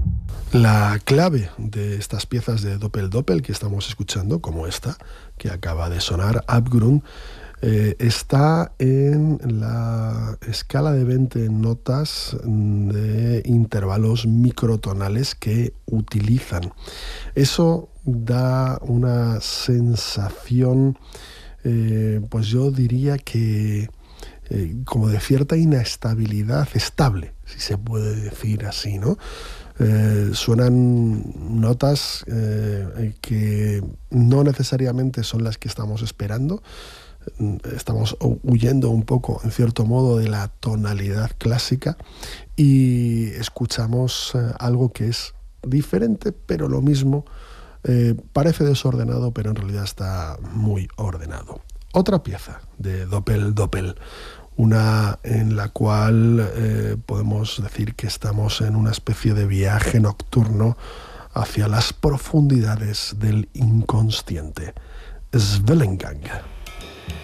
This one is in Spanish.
La clave de estas piezas de Doppel Doppel que estamos escuchando, como esta, que acaba de sonar, Abgrund, está en la escala de 20 notas de intervalos microtonales que utilizan. Eso da una sensación, pues yo diría que como de cierta inestabilidad estable, si se puede decir así, ¿no? Suenan notas que no necesariamente son las que estamos esperando. Estamos huyendo un poco, en cierto modo, de la tonalidad clásica y escuchamos algo que es diferente, pero lo mismo. Parece desordenado, pero en realidad está muy ordenado. Otra pieza de Doppel Doppel, una en la cual podemos decir que estamos en una especie de viaje nocturno hacia las profundidades del inconsciente. Svellengang.